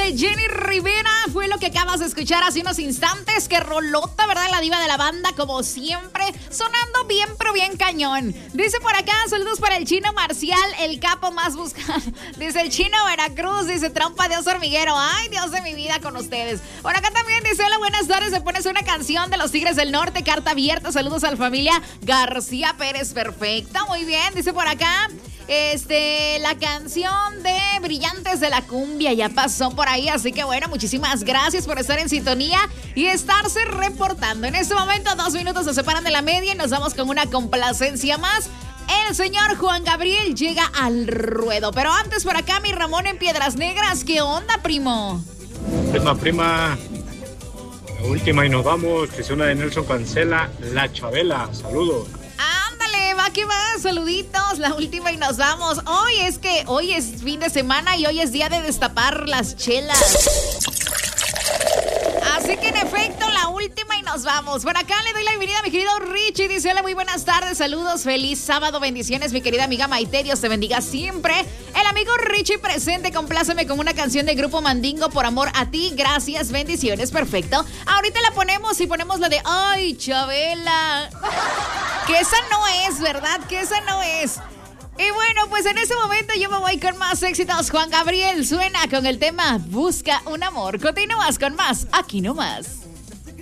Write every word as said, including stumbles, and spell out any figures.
de Jenny Rivera fue lo que acabas de escuchar hace unos instantes. Que rolota, ¿verdad? La diva de la banda, como siempre, sonando bien, pero bien cañón. Dice por acá, saludos para el Chino Marcial, el capo más buscado. Dice el Chino Veracruz, dice trompa de oso hormiguero. Ay, Dios de mi vida con ustedes. Por acá también dice, hola, buenas tardes, se pones una canción de los Tigres del Norte, carta abierta. Saludos a la familia García Pérez, perfecto, muy bien. Dice por acá, este, la canción de Brillantes de la Cumbia ya pasó por ahí, así que bueno, muchísimas gracias por estar en sintonía y estarse reportando. En este momento, dos minutos se separan de la media y nos vamos con una complacencia más. El señor Juan Gabriel llega al ruedo, pero antes por acá mi Ramón en Piedras Negras. ¿Qué onda, primo? Prima, prima, la última y nos vamos, que es una de Nelson Cancela, La Chabela, saludos. Ándale, va que va, saluditos, la última y nos vamos. Hoy es que, hoy es fin de semana y hoy es día de destapar las chelas. Así que en efecto, la última y nos vamos. Por acá le doy la bienvenida a mi querido Richie. Dice, hola, muy buenas tardes, saludos, feliz sábado, bendiciones, mi querida amiga Maite, Dios te bendiga siempre. El amigo Richie presente, compláceme con una canción de Grupo Mandingo, Por Amor a Ti, gracias, bendiciones, perfecto. Ahorita la ponemos y ponemos la de, ay, Chabela. Que esa no es, ¿verdad? Que esa no es. Y bueno, pues en ese momento yo me voy con más éxitos. Juan Gabriel suena con el tema Busca un Amor. Continúas con más, aquí nomás.